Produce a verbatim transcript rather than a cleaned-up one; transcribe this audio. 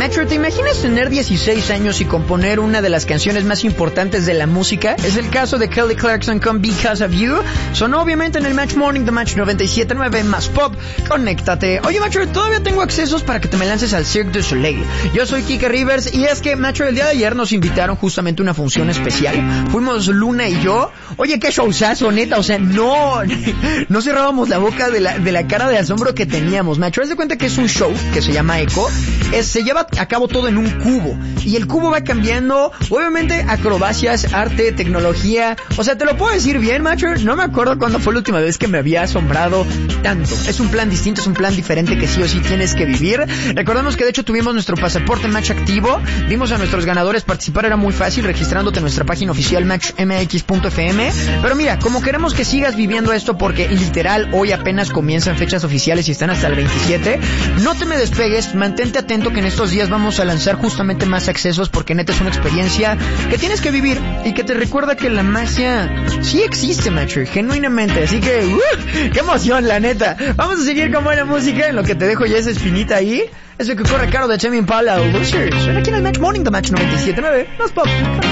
Macho, ¿te imaginas tener dieciséis años y componer una de las canciones más importantes de la música? Es el caso de Kelly Clarkson con Because of You. Sonó obviamente en el Match Morning de Match noventa y siete punto nueve más Pop. Conéctate. Oye, Macho, todavía tengo accesos para que te me lances al Cirque du Soleil. Yo soy Kike Rivers y es que, Macho, el día de ayer nos invitaron justamente a una función especial. Fuimos Luna y yo. Oye, qué showzazo, neta. O sea, no, no cerrábamos la boca de la, de la cara de asombro que teníamos, Macho. Haz de cuenta que es un show que se llama Echo. Es, se lleva a cabo todo en un cubo. Y el cubo va cambiando, obviamente, acrobacias, arte, tecnología. O sea, te lo puedo decir bien, Macho. No me acuerdo cuándo fue la última vez que me había asombrado tanto. Es un plan distinto, es un plan diferente que sí o sí tienes que vivir. Recordemos que de hecho tuvimos nuestro pasaporte Match activo. Dimos a nuestros ganadores participar, era muy fácil, registrándote en nuestra página oficial match m x punto f m. Pero mira, como queremos que sigas viviendo esto, porque literal hoy apenas comienzan fechas oficiales y están hasta el veintisiete, no te me despegues, mantente atento que en estos días vamos a lanzar justamente más accesos, porque neta es una experiencia que tienes que vivir y que te recuerda que la magia sí existe, Macho, genuinamente. Así que, uh, qué emoción, la neta. Vamos a seguir con buena música, en lo que te dejo ya esa espinita ahí. Eso que corre caro de Tame Impala, Losers. Suena aquí en el Match Morning de Match noventa y siete punto nueve. Más Pop.